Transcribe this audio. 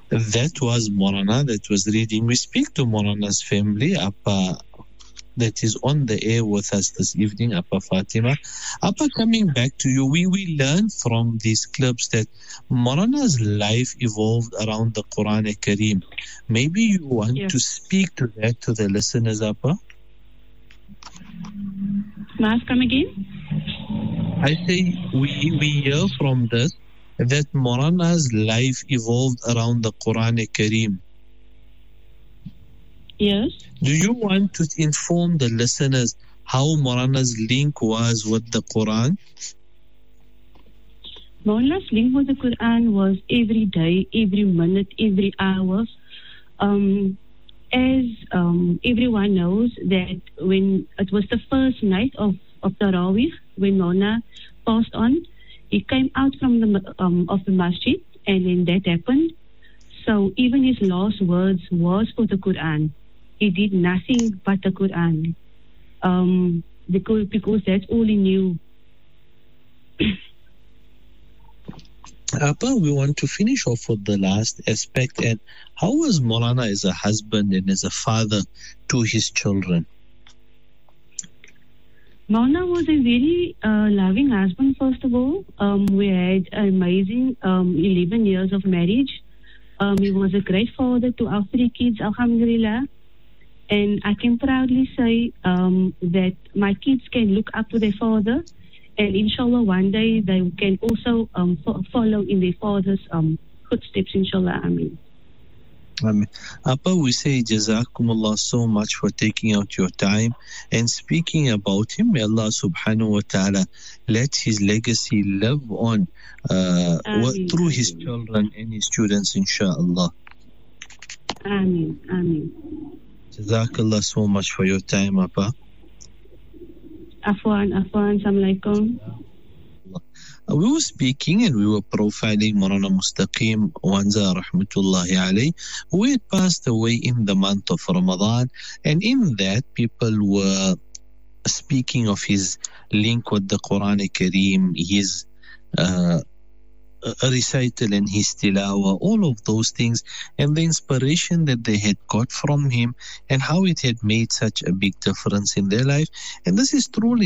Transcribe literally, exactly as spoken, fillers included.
That was Morana that was reading. We speak to Morana's family, Appa, that is on the air with us this evening, Appa Fatima. Appa, coming back to you, we, we learned from these clips that Morana's life evolved around the Quran Kareem. Maybe you want Yes. to speak to that to the listeners, Appa? Mass, come again? I say we, we hear from this that Morana's life evolved around the Quran Kareem. Yes. Do you want to inform the listeners how Morana's link was with the Quran? Maulana's link with the Quran was every day, every minute, every hour. Um, as um, everyone knows that when it was the first night of, of Taraweeh, when Maulana passed on, he came out from the um, of the masjid, and then that happened. So even his last words was for the Quran. He did nothing but the Quran, um, because because that's all he knew. Appa, we want to finish off with the last aspect. And how was Maulana as a husband and as a father to his children? Maulana was a very uh, loving husband, first of all. Um, we had an amazing um, eleven years of marriage. Um, he was a great father to our three kids, alhamdulillah. And I can proudly say um, that my kids can look up to their father. And inshallah, one day they can also um, fo- follow in their father's um, footsteps, inshallah. Ameen. Amen. Appa, we say Jazakumullah so much for taking out your time and speaking about him. May Allah subhanahu wa ta'ala let his legacy live on uh, Ameen. through his children and his students, inshallah. Ameen. Ameen. Jazakallah so much for your time, Appa. Afwan, Afwan, Assalamu alaikum. Uh, we were speaking and we were profiling Maulana Mustaqim Wanza Rahmatullahi alayh, who had passed away in the month of Ramadan. And in that, people were speaking of his link with the Quran Kareem, his uh, recital and his tilawa, all of those things, and the inspiration that they had got from him and how it had made such a big difference in their life. And this is truly